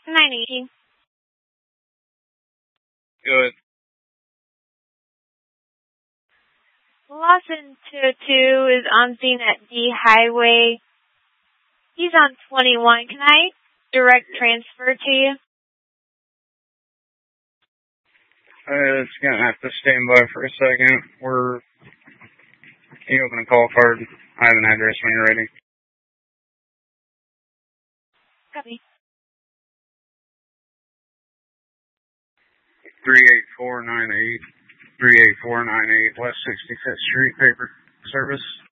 980. Good. Lawson 202 is on scene at D Highway. He's on 21. Can I direct transfer to you? It's gonna have to stand by for a second. Can you open a call card? I have an address when you're ready. Copy. 38498 West 65th Street, paper service.